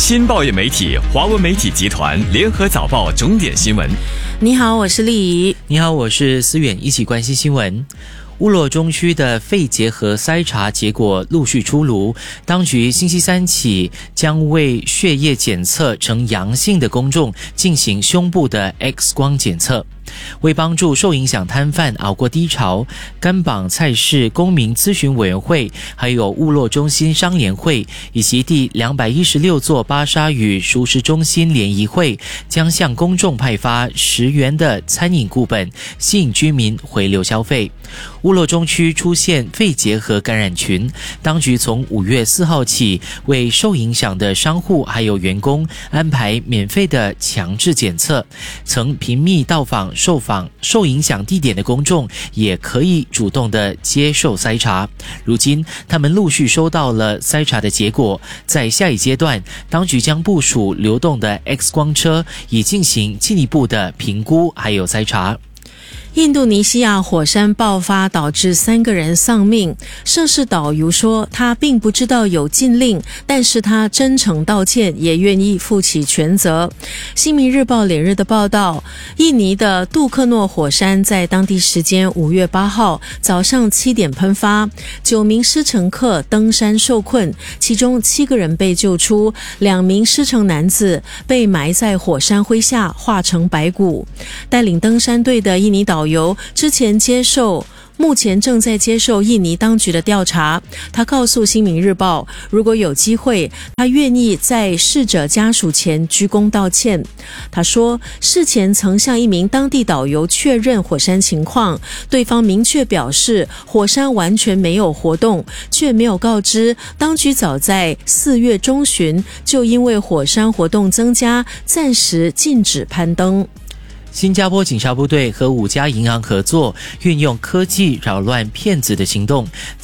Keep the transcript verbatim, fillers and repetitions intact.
新报业媒体华文媒体集团联合早报重点新闻。 你好，我是丽怡。 你好，我是思远，一起关心新闻。乌洛中区的肺结核筛查结果陆续出炉，当局星期三起将为血液检测呈阳性的公众进行胸部的 X 光检测。为帮助受影响摊贩熬过低潮，甘榜菜市公民咨询委员会、还有乌洛中心商联会以及第两百一十六座巴沙与熟食中心联谊会将向公众派发十元的餐饮顾本，吸引居民回流消费。乌洛中区出现肺结核感染群，当局从五月四号起为受影响的商户还有员工安排免费的强制检测，曾频密到访受访受影响地点的公众也可以主动的接受筛查。如今他们陆续收到了筛查的结果，在下一阶段，当局将部署流动的 X 光车，以进行进一步的评估还有筛查。 印度尼西亚火山爆发导致三个人丧命，涉事导游说他并不知道有禁令，但是他真诚道歉，也愿意负起全责。新民日报连日的报道，印尼的杜克诺火山在当地时间五月八号早上七点喷发，九名失乘客登山受困，其中七个人被救出，两名失乘男子被埋在火山灰下化成白骨。带领登山队的印尼导游之前接受目前正在接受印尼当局的调查。他告诉新民日报，如果有机会，他愿意在逝者家属前鞠躬道歉。他说，事前曾向一名当地导游确认火山情况，对方明确表示火山完全没有活动，却没有告知当局早在四月中旬就因为火山活动增加，暂时禁止攀登。 新加坡警察部队和五家银行合作，运用科技扰乱骗子的行动，